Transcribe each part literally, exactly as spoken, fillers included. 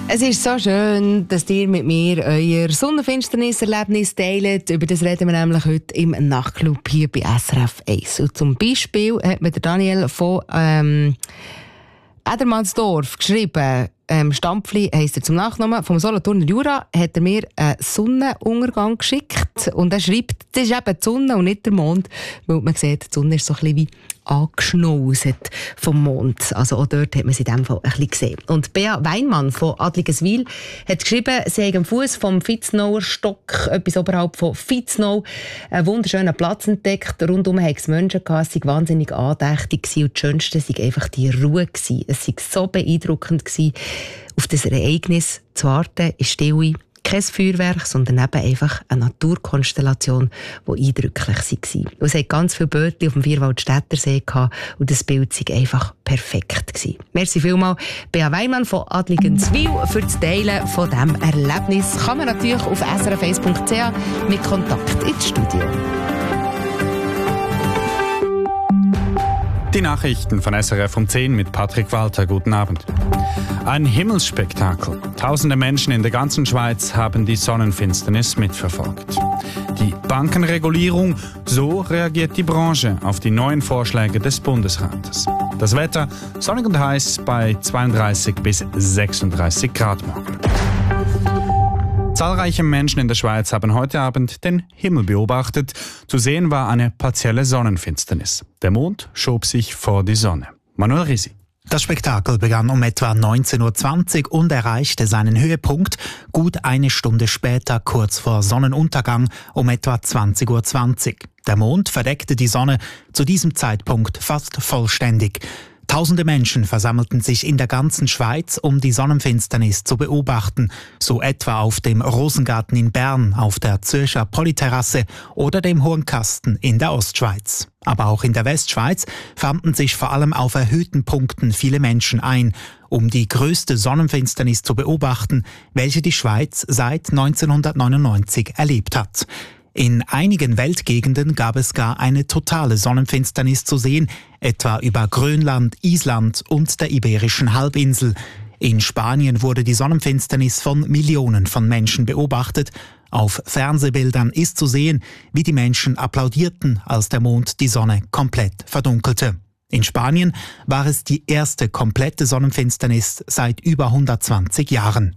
Es ist so schön, dass ihr mit mir euer Sonnenfinsternis-Erlebnis teilt. Über das reden wir nämlich heute im Nachtclub hier bei S R F eins. Und zum Beispiel hat mir der Daniel von ähm, Edermannsdorf geschrieben, ähm, Stampfli heisst er zum Nachnamen, vom Solothurner Jura, hat er mir einen Sonnenuntergang geschickt. Und er schreibt, das ist eben die Sonne und nicht der Mond, weil man sieht, die Sonne ist so ein bisschen wie angeschnauset vom Mond. Also auch dort hat man sie in diesem Fall ein bisschen gesehen. Und Bea Weinmann von Adligeswil hat geschrieben, sie haben am Fuß vom Vitznauer Stock, etwas oberhalb von Vitznau, einen wunderschönen Platz entdeckt. Rundum hatten es Menschen gehabt, es war wahnsinnig andächtig und das Schönste war einfach die Ruhe gewesen. Es war so beeindruckend gewesen, auf das Ereignis zu warten, in Stille. Kein Feuerwerk, sondern eben einfach eine Naturkonstellation, die eindrücklich war. Und es hat ganz viele Bötchen auf dem Vierwaldstättersee gehabt und das Bild war einfach perfekt gewesen. Merci vielmals, Bea Weimann von Adligenswil, für das Teilen von diesem Erlebnis. Kann man natürlich auf s r f eins punkt c h mit Kontakt ins Studio. Die Nachrichten von S R F um zehn mit Patrick Walter. Guten Abend. Ein Himmelsspektakel. Tausende Menschen in der ganzen Schweiz haben die Sonnenfinsternis mitverfolgt. Die Bankenregulierung, so reagiert die Branche auf die neuen Vorschläge des Bundesrates. Das Wetter sonnig und heiß bei zweiunddreißig bis sechsunddreißig Grad morgen. Zahlreiche Menschen in der Schweiz haben heute Abend den Himmel beobachtet. Zu sehen war eine partielle Sonnenfinsternis. Der Mond schob sich vor die Sonne. Manuel Risi. Das Spektakel begann um etwa neunzehn Uhr zwanzig und erreichte seinen Höhepunkt gut eine Stunde später, kurz vor Sonnenuntergang, um etwa zwanzig Uhr zwanzig. Der Mond verdeckte die Sonne zu diesem Zeitpunkt fast vollständig. Tausende Menschen versammelten sich in der ganzen Schweiz, um die Sonnenfinsternis zu beobachten, so etwa auf dem Rosengarten in Bern, auf der Zürcher Polyterrasse oder dem Hohen Kasten in der Ostschweiz. Aber auch in der Westschweiz fanden sich vor allem auf erhöhten Punkten viele Menschen ein, um die größte Sonnenfinsternis zu beobachten, welche die Schweiz seit neunzehnhundertneunundneunzig erlebt hat. In einigen Weltgegenden gab es gar eine totale Sonnenfinsternis zu sehen, etwa über Grönland, Island und der Iberischen Halbinsel. In Spanien wurde die Sonnenfinsternis von Millionen von Menschen beobachtet. Auf Fernsehbildern ist zu sehen, wie die Menschen applaudierten, als der Mond die Sonne komplett verdunkelte. In Spanien war es die erste komplette Sonnenfinsternis seit über hundertzwanzig Jahren.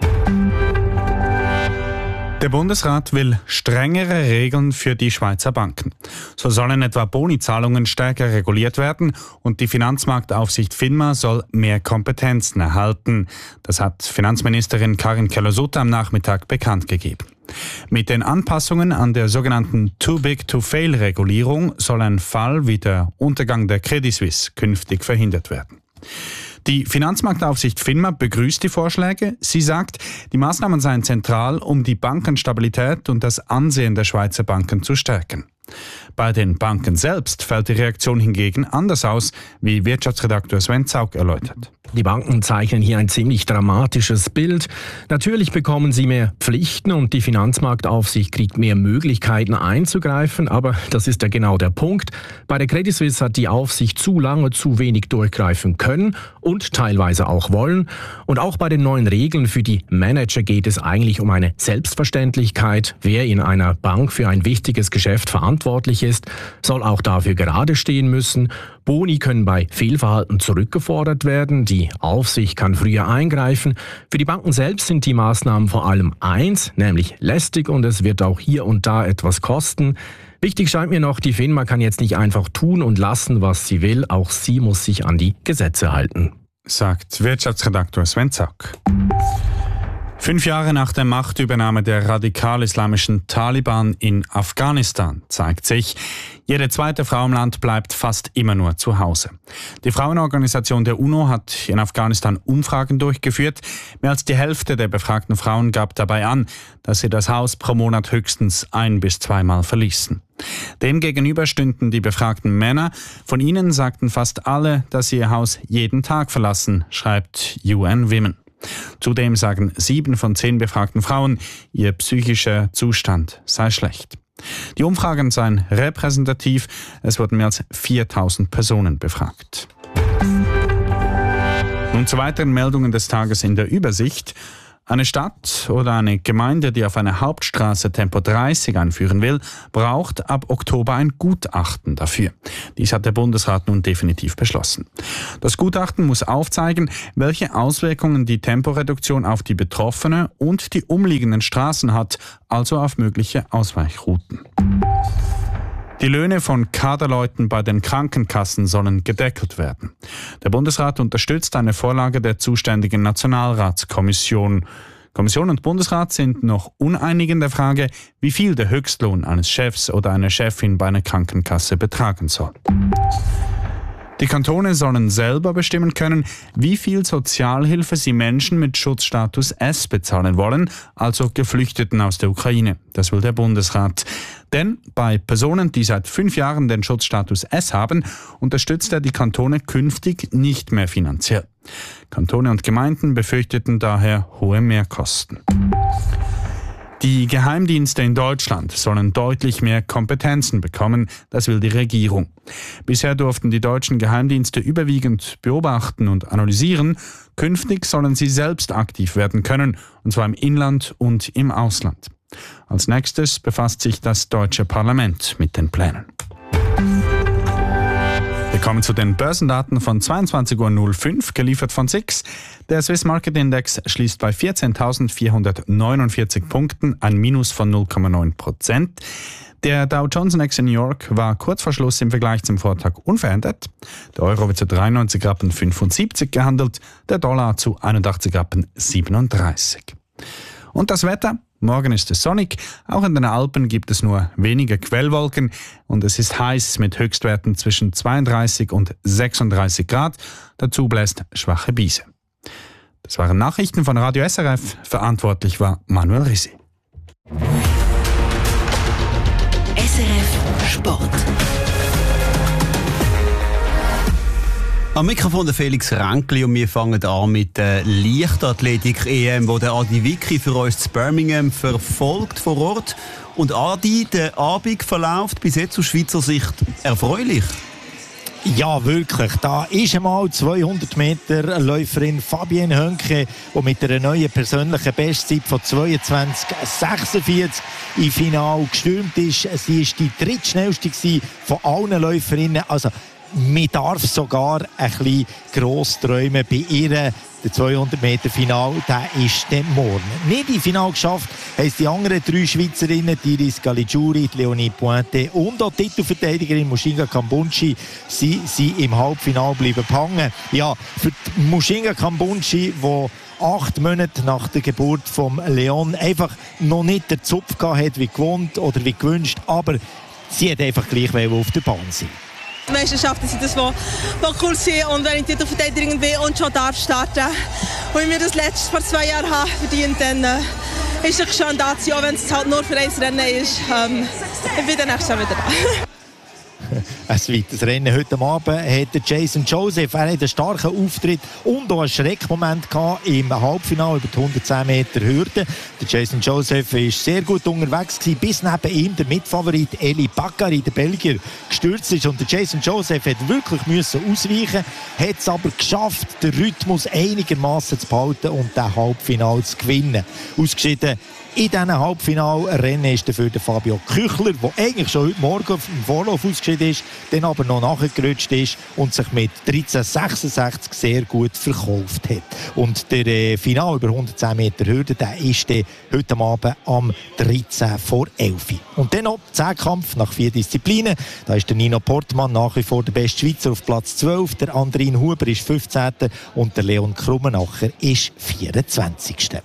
Der Bundesrat will strengere Regeln für die Schweizer Banken. So sollen etwa Bonizahlungen stärker reguliert werden und die Finanzmarktaufsicht FINMA soll mehr Kompetenzen erhalten. Das hat Finanzministerin Karin Keller-Sutter am Nachmittag bekannt gegeben. Mit den Anpassungen an der sogenannten Too-Big-to-Fail-Regulierung soll ein Fall wie der Untergang der Credit Suisse künftig verhindert werden. Die Finanzmarktaufsicht FINMA begrüßt die Vorschläge. Sie sagt, die Maßnahmen seien zentral, um die Bankenstabilität und das Ansehen der Schweizer Banken zu stärken. Bei den Banken selbst fällt die Reaktion hingegen anders aus, wie Wirtschaftsredakteur Sven Zaug erläutert. Die Banken zeichnen hier ein ziemlich dramatisches Bild. Natürlich bekommen sie mehr Pflichten und die Finanzmarktaufsicht kriegt mehr Möglichkeiten einzugreifen, aber das ist ja genau der Punkt. Bei der Credit Suisse hat die Aufsicht zu lange zu wenig durchgreifen können und teilweise auch wollen. Und auch bei den neuen Regeln für die Manager geht es eigentlich um eine Selbstverständlichkeit. Wer in einer Bank für ein wichtiges Geschäft verantwortlich ist, soll auch dafür gerade stehen müssen. Boni können bei Fehlverhalten zurückgefordert werden. Die Aufsicht kann früher eingreifen. Für die Banken selbst sind die Maßnahmen vor allem eins, nämlich lästig, und es wird auch hier und da etwas kosten. Wichtig scheint mir noch, die FINMA kann jetzt nicht einfach tun und lassen, was sie will. Auch sie muss sich an die Gesetze halten, sagt Wirtschaftsredakteur Sven Zaug. Fünf Jahre nach der Machtübernahme der radikal-islamischen Taliban in Afghanistan zeigt sich, jede zweite Frau im Land bleibt fast immer nur zu Hause. Die Frauenorganisation der UNO hat in Afghanistan Umfragen durchgeführt. Mehr als die Hälfte der befragten Frauen gab dabei an, dass sie das Haus pro Monat höchstens ein- bis zweimal verließen. Demgegenüber stünden die befragten Männer. Von ihnen sagten fast alle, dass sie ihr Haus jeden Tag verlassen, schreibt U N Women. Zudem sagen sieben von zehn befragten Frauen, ihr psychischer Zustand sei schlecht. Die Umfragen seien repräsentativ. Es wurden mehr als viertausend Personen befragt. Nun zu weiteren Meldungen des Tages in der Übersicht. Eine Stadt oder eine Gemeinde, die auf einer Hauptstraße Tempo dreißig einführen will, braucht ab Oktober ein Gutachten dafür. Dies hat der Bundesrat nun definitiv beschlossen. Das Gutachten muss aufzeigen, welche Auswirkungen die Temporeduktion auf die betroffene und die umliegenden Straßen hat, also auf mögliche Ausweichrouten. Die Löhne von Kaderleuten bei den Krankenkassen sollen gedeckelt werden. Der Bundesrat unterstützt eine Vorlage der zuständigen Nationalratskommission. Kommission und Bundesrat sind noch uneinig in der Frage, wie viel der Höchstlohn eines Chefs oder einer Chefin bei einer Krankenkasse betragen soll. Die Kantone sollen selber bestimmen können, wie viel Sozialhilfe sie Menschen mit Schutzstatus S bezahlen wollen, also Geflüchteten aus der Ukraine. Das will der Bundesrat. Denn bei Personen, die seit fünf Jahren den Schutzstatus S haben, unterstützt er die Kantone künftig nicht mehr finanziell. Kantone und Gemeinden befürchteten daher hohe Mehrkosten. Die Geheimdienste in Deutschland sollen deutlich mehr Kompetenzen bekommen, das will die Regierung. Bisher durften die deutschen Geheimdienste überwiegend beobachten und analysieren. Künftig sollen sie selbst aktiv werden können, und zwar im Inland und im Ausland. Als nächstes befasst sich das deutsche Parlament mit den Plänen. Wir kommen zu den Börsendaten von zweiundzwanzig Uhr null fünf, geliefert von S I X. Der Swiss Market Index schließt bei vierzehntausendvierhundertneunundvierzig Punkten, ein Minus von null Komma neun Prozent. Der Dow Jones Index in New York war kurz vor Schluss im Vergleich zum Vortag unverändert. Der Euro wird zu dreiundneunzig Rappen fünfundsiebzig gehandelt, der Dollar zu einundachtzig Rappen siebenunddreißig. Und das Wetter? Morgen ist es sonnig, auch in den Alpen gibt es nur wenige Quellwolken und es ist heiß mit Höchstwerten zwischen zweiunddreißig und sechsunddreißig Grad. Dazu bläst schwache Brise. Das waren Nachrichten von Radio S R F, verantwortlich war Manuel Risi. S R F Sport. Am Mikrofon der Felix Ränkli und wir fangen an mit der Leichtathletik-E M, wo der Adi Vicky für uns zu Birmingham verfolgt vor Ort. Und Adi, der Abend verläuft bis jetzt aus Schweizer Sicht erfreulich. Ja, wirklich. Da ist einmal zweihundert Meter Läuferin Fabienne Hönke, die mit einer neuen persönlichen Bestzeit von zweiundzwanzig sechsundvierzig im Finale gestürmt ist. Sie war die drittschnellste von allen Läuferinnen. Also, man darf sogar ein bisschen gross träumen bei ihr. Der zweihundert Meter Final, der ist dann morgen. Nicht im Final geschafft haben es die anderen drei Schweizerinnen, die Iris Caligiuri, Leonie Pointe und auch die Titelverteidigerin Mushinga Kambunchi, sie sind im Halbfinale bleiben hängen. Ja, für Mushinga Kambunchi, die acht Monate nach der Geburt von Leon einfach noch nicht den Zupf gehabt hat, wie gewohnt oder wie gewünscht, aber sie hat einfach gleich auf der Bahn sein. Meisterschaften sind das, was cool sind, und wenn ich Titelverteidigerin bin und schon darf starten und ich mir das letzte vor zwei Jahren habe verdient, dann äh, ist es schön da zu sein, auch wenn es halt nur für ein Rennen ist. Ähm, ich bin dann nächstes Jahr wieder da. Ein zweites Rennen heute Abend hat Jason Joseph. Er hat einen starken Auftritt und auch einen Schreckmoment gehabt im Halbfinale über die hundertzehn Meter Hürde. Der Jason Joseph war sehr gut unterwegs gewesen, bis neben ihm der Mitfavorit Eli Bakkari, der Belgier, gestürzt ist. Und der Jason Joseph hat wirklich müssen ausweichen, hat es aber geschafft, den Rhythmus einigermaßen zu behalten und das Halbfinale zu gewinnen. Ausgeschieden in diesem Halbfinalrennen ist dafür der Fabio Küchler, der eigentlich schon heute Morgen im Vorlauf ausgeschieden ist, dann aber noch nachgerutscht ist und sich mit dreizehn sechsundsechzig sehr gut verkauft hat. Und der äh, Final über hundertzehn Meter Hürde, der ist dann heute Abend am dreizehn vor elf. Und dann noch Zehnkampf nach vier Disziplinen. Da ist der Nino Portmann nach wie vor der beste Schweizer auf Platz zwölf, der Andrin Huber ist fünfzehnter und der Leon Krummenacher ist vierundzwanzigster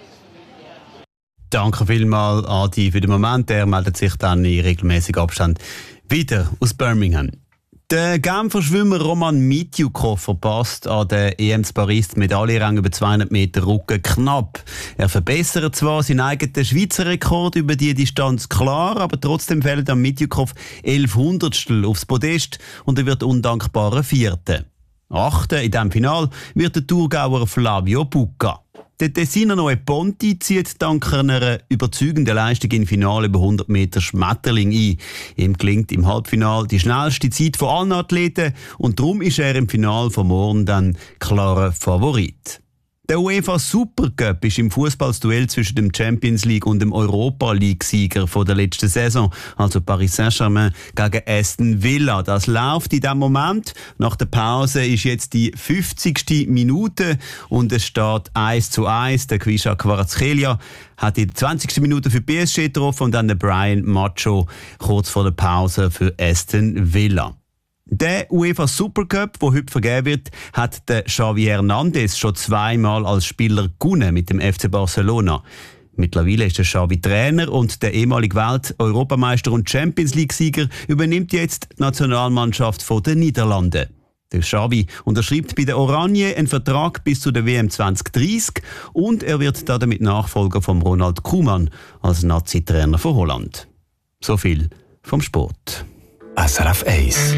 Danke vielmals, Adi, für den Moment. Er meldet sich dann in regelmäßigem Abstand wieder aus Birmingham. Der Genfer Schwimmer Roman Mitjukow verpasst an der E M zu Paris die Medaillenrang über zweihundert Meter Rücken knapp. Er verbessert zwar seinen eigenen Schweizer Rekord über die Distanz klar, aber trotzdem fällt am Mitjukow elf Hundertstel aufs Podest und er wird undankbarer Vierter. Achter in diesem Final wird der Thurgauer Flavio Bucca. Der Tessiner Neue Ponti zieht dank einer überzeugenden Leistung im Finale über hundert Meter Schmetterling ein. Ihm gelingt im Halbfinale die schnellste Zeit von allen Athleten und darum ist er im Finale von morgen dann klarer Favorit. Der UEFA Supercup ist im Fußballduell zwischen dem Champions League und dem Europa League-Sieger von der letzten Saison, also Paris Saint-Germain gegen Aston Villa. Das läuft in diesem Moment. Nach der Pause ist jetzt die fünfzigste Minute und es steht eins zu eins. Der Kwisha Kvaratskhelia hat in der zwanzigsten Minute für P S G getroffen und dann der Brian Macho kurz vor der Pause für Aston Villa. Der UEFA Supercup, der heute vergeben wird, hat der Xavi Hernandez schon zweimal als Spieler gewonnen mit dem F C Barcelona. Mittlerweile ist der Xavi Trainer und der ehemalige Welt-, Europameister und Champions League-Sieger übernimmt jetzt die Nationalmannschaft der Niederlande. Der Xavi unterschreibt bei der Oranje einen Vertrag bis zu der W M zwanzig dreißig und er wird damit Nachfolger von Ronald Koeman als Nazi-Trainer von Holland. So viel vom Sport. S R F eins.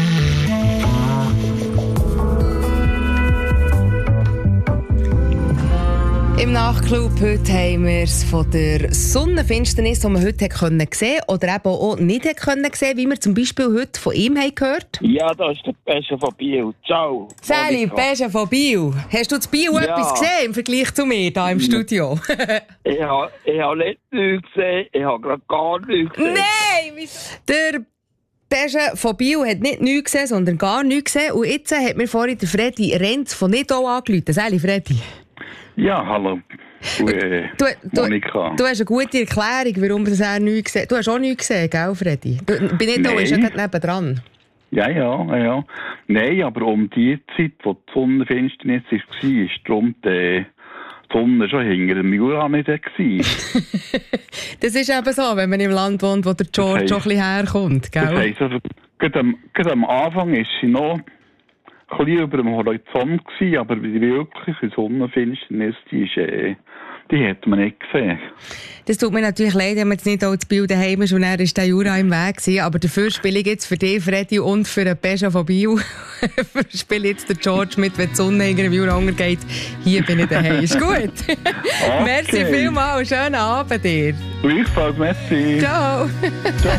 Im Nachtclub heute haben wir es von der Sonnenfinsternis, die man heute sehen konnte oder eben auch nicht sehen konnte, wie wir zum Beispiel heute von ihm haben gehört. Ja, da ist der Pesche von Biel. Ciao. Sally, Pesche von Biel. Hast du zu Biel ja. etwas gesehen im Vergleich zu mir hier im Studio? ich habe ich ha nicht nichts gesehen, ich habe gerade gar nichts gesehen. Nein! Der Pesche von Biel hat nicht nichts gesehen, sondern gar nichts gesehen. Und jetzt hat mir vorhin der Freddy Renz von Nidau angerufen. Sally, Freddy. Ja, hallo. Du, äh, du, du, Monika. Du hast eine gute Erklärung, warum das er nichts gesehen hat. Du hast auch nichts gesehen, gell, Freddy? Du, bei Nidau ist ja gerade nebendran. Ja, ja, ja. Nein, aber um die Zeit, wo die Sonnenfinsternis war, war darum die Sonne schon hinter dem Jura nicht gewesen. Das ist eben so, wenn man im Land wohnt, wo der George das heisst, schon ein bisschen herkommt, gell? Das heisst, also, gerade am, gerade am Anfang ist sie noch ein bisschen über dem Horizont gewesen, aber die wirkliche Sonnenfinsternis, die, ist, äh, die hat man nicht gesehen. Das tut mir natürlich leid, wenn man jetzt nicht auch das Bild daheim ist und er ist der Jura im Weg gewesen, aber dafür spiele ich jetzt für dich, Freddy, und für den Pescha von Biel, spiele jetzt der George mit, wenn die Sonne hinter dem Jura untergeht. Hier bin ich daheim. Ist gut? Okay. Merci vielmals, schönen Abend dir. Gleichfalls, merci. Ciao. Ciao.